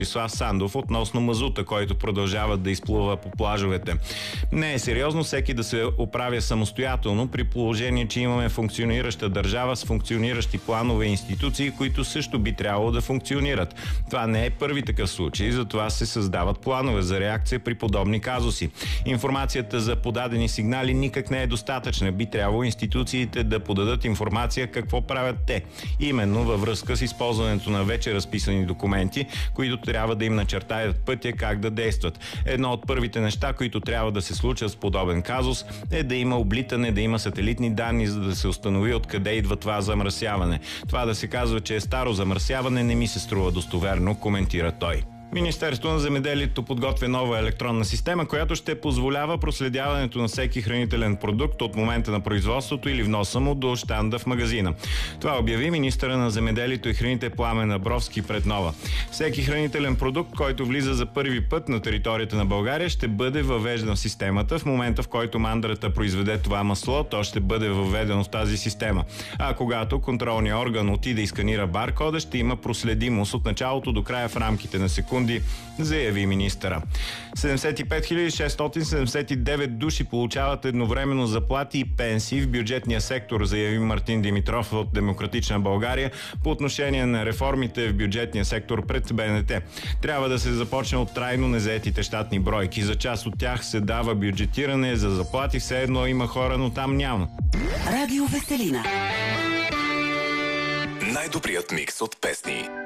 Борислав Сандов относно мазута, който продължават да изплува по плажовете. Не е сериозно всеки да се оправя самостоятелно, при положение, че имаме функционираща държава с функциониращи планове и институции, които също би трябвало да функционират. Това не е първи такъв случай, затова се създават планове за реакция при подобни казуси. Информацията за подадени сигнали никак не е достатъчна. Би трябвало институциите да подадат информация какво правят те. Именно във връзка с използването на вече разписани документи, които трябва да им начертаят пътя как да действат. Едно от първите неща, които трябва да се случат с подобен казус, е да има облитане, да има сателитни данни, за да се установи откъде идва това замърсяване. Това да се казва, че е старо замърсяване, не ми се струва достоверно, коментира той. Министерството на земеделието подготвя нова електронна система, която ще позволява проследяването на всеки хранителен продукт от момента на производството или вноса му до щанда в магазина. Това обяви министъра на земеделието и храните Пламен Абровски пред Нова. Всеки хранителен продукт, който влиза за първи път на територията на България, ще бъде въвеждан в системата. В момента, в който мандрата произведе това масло, то ще бъде въведено в тази система. А когато контролният орган отиде и сканира баркода, ще има проследимост от началото до края в рамките на секунди, заяви министъра. 75 679 души получават едновременно заплати и пенсии в бюджетния сектор, заяви Мартин Димитров от Демократична България по отношение на реформите в бюджетния сектор пред БНТ. Трябва да се започне от трайно незаетите щатни бройки. За част от тях се дава бюджетиране, за заплати все едно има хора, но там няма. Радио Веселина. Най-добрият микс от песни.